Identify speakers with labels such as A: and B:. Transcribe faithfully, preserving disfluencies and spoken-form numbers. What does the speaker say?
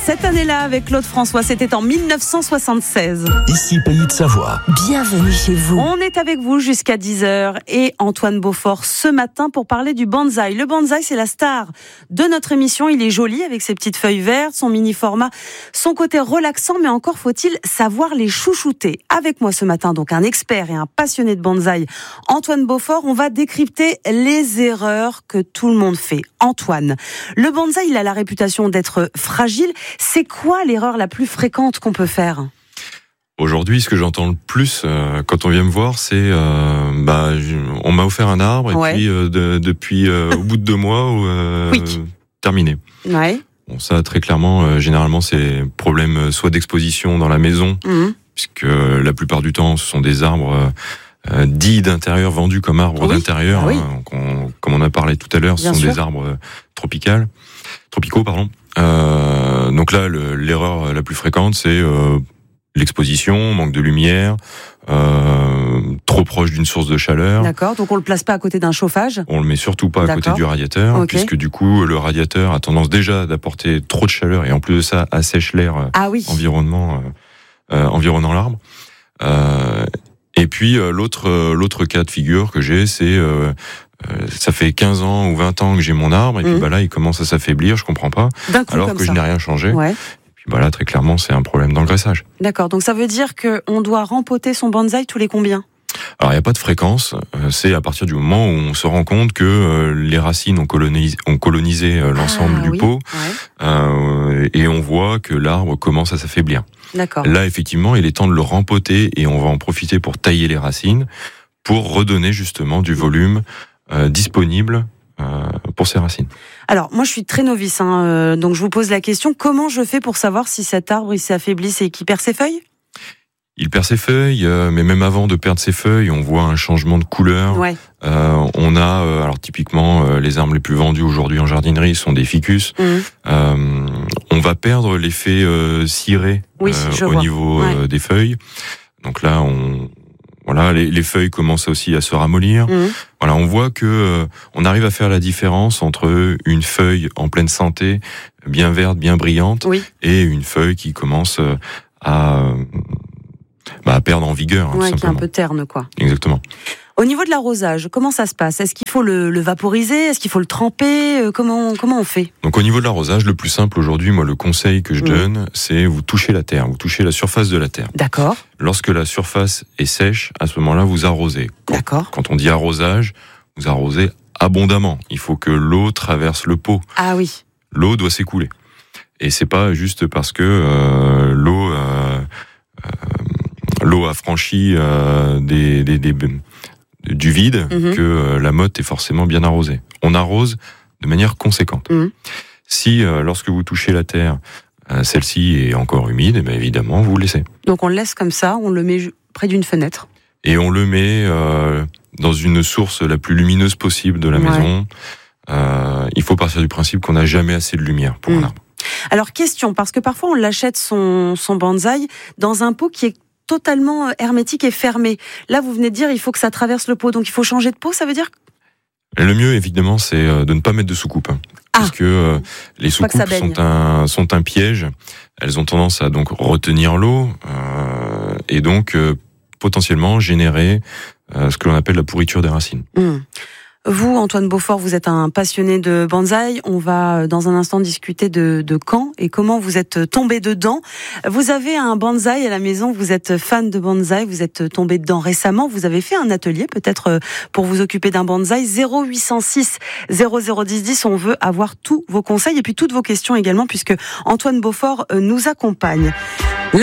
A: cette année-là avec Claude François, c'était en dix-neuf cent soixante-seize.
B: Ici Pays de Savoie.
C: Bienvenue chez vous.
A: On est avec vous jusqu'à dix heures et Antoine Beaufort ce matin pour parler du bonsaï. Le bonsaï, c'est la star de notre émission. Il est joli avec ses petites feuilles vertes, son mini format, son côté relaxant, mais encore faut-il savoir les chouchouter. Avec moi ce matin, donc un expert et un passionné de bonsaï, Antoine Beaufort. On va décrypter les erreurs que tout le monde fait. Antoine, le bonsaï, il a la réputation d'être fragile. C'est quoi l'erreur la plus fréquente qu'on peut faire ?
D: Aujourd'hui, ce que j'entends le plus euh, quand on vient me voir, c'est euh, bah, je, on m'a offert un arbre et
A: ouais.
D: puis euh, de, depuis euh, au bout de deux mois, euh,
A: oui.
D: terminé.
A: Ouais.
D: Bon, ça très clairement, euh, généralement, c'est problème soit d'exposition dans la maison, mmh. puisque euh, la plupart du temps, ce sont des arbres euh, dits d'intérieur, vendus comme arbres oui. d'intérieur, oui. hein, qu'on, comme on a parlé tout à l'heure, ce
A: Bien
D: sont
A: sûr.
D: des arbres euh, tropicaux, tropicaux, pardon. Euh, donc là, le, l'erreur la plus fréquente, c'est euh, l'exposition, manque de lumière, euh, trop proche d'une source de chaleur.
A: D'accord, donc on le place pas à côté d'un chauffage.
D: On le met surtout pas à
A: D'accord.
D: côté du radiateur, okay. puisque du coup le radiateur a tendance déjà d'apporter trop de chaleur et en plus de ça assèche l'air
A: ah oui.
D: environnement, euh, euh, environnant l'arbre. Euh, et puis euh, l'autre euh, l'autre cas de figure que j'ai, c'est euh, euh, ça fait quinze ans ou vingt ans que j'ai mon arbre et mmh. puis bah là il commence à s'affaiblir, je comprends pas,
A: D'un coup,
D: alors
A: comme
D: que
A: ça.
D: je n'ai rien changé.
A: Ouais.
D: Bah là, très clairement, c'est un problème d'engraissage.
A: D'accord, donc ça veut dire qu'on doit rempoter son bonsaï tous les combien ?
D: Alors, il n'y a pas de fréquence, c'est à partir du moment où on se rend compte que euh, les racines ont colonisé, ont colonisé euh, l'ensemble
A: ah,
D: du
A: oui.
D: pot,
A: ouais.
D: euh, et on voit que l'arbre commence à s'affaiblir.
A: D'accord.
D: Là, effectivement, il est temps de le rempoter, et on va en profiter pour tailler les racines, pour redonner justement du volume euh, disponible euh, pour ces racines.
A: Alors, moi, je suis très novice, hein, euh, donc je vous pose la question, comment je fais pour savoir si cet arbre il s'est affaibli et qu'il perd ses feuilles ?
D: Il perd ses feuilles, euh, mais même avant de perdre ses feuilles, on voit un changement de couleur.
A: Ouais.
D: Euh, on a, euh, alors typiquement, euh, les arbres les plus vendus aujourd'hui en jardinerie sont des ficus. Mmh. Euh, on va perdre l'effet euh, ciré
A: oui,
D: euh, au
A: vois.
D: niveau
A: ouais.
D: euh, des feuilles. Donc là, on... Voilà, les, les feuilles commencent aussi à se ramollir. Mmh. Voilà, on voit que euh, on arrive à faire la différence entre une feuille en pleine santé, bien verte, bien brillante,
A: oui.
D: et une feuille qui commence euh, à, bah, à perdre en vigueur.
A: Ouais,
D: hein,
A: qui est un peu terne, quoi.
D: Exactement.
A: Au niveau de l'arrosage, comment ça se passe ? Est-ce qu'il faut le, le vaporiser ? Est-ce qu'il faut le tremper ? Comment, comment on fait ?
D: Donc au niveau de l'arrosage, le plus simple aujourd'hui, moi le conseil que je mmh. donne, c'est vous touchez la terre, vous touchez la surface de la terre.
A: D'accord.
D: Lorsque la surface est sèche, à ce moment-là, vous arrosez. Quand,
A: D'accord.
D: Quand on dit arrosage, vous arrosez abondamment. Il faut que l'eau traverse le pot.
A: Ah oui.
D: L'eau doit s'écouler. Et c'est pas juste parce que euh, l'eau, euh, euh, l'eau a franchi euh, des, des, des du vide mmh. que euh, la motte est forcément bien arrosée. On arrose de manière conséquente. Mmh. Si, euh, lorsque vous touchez la terre, euh, celle-ci est encore humide, et bien évidemment, vous le laissez.
A: Donc on le laisse comme ça, on le met près d'une fenêtre.
D: Et on le met euh, dans une source la plus lumineuse possible de la ouais. maison. Euh, il faut partir du principe qu'on n'a jamais assez de lumière pour mmh. un arbre.
A: Alors question, parce que parfois on l'achète son, son bonsaï dans un pot qui est totalement hermétique et fermé. Là, vous venez de dire il faut que ça traverse le pot, donc il faut changer de pot, ça veut dire ?
D: Le mieux, évidemment, c'est de ne pas mettre de soucoupe. Ah. Parce que euh, les soucoupes sont un, sont un piège. Elles ont tendance à donc retenir l'eau euh, et donc euh, potentiellement générer euh, ce que l'on appelle la pourriture des racines.
A: Mmh. Vous, Antoine Beaufort, vous êtes un passionné de bonsaï. On va dans un instant discuter de, de quand et comment vous êtes tombé dedans. Vous avez un bonsaï à la maison, vous êtes fan de bonsaï, vous êtes tombé dedans récemment. Vous avez fait un atelier peut-être pour vous occuper d'un bonsaï. zéro huit cent six zéro zéro dix dix, on veut avoir tous vos conseils et puis toutes vos questions également puisque Antoine Beaufort nous accompagne.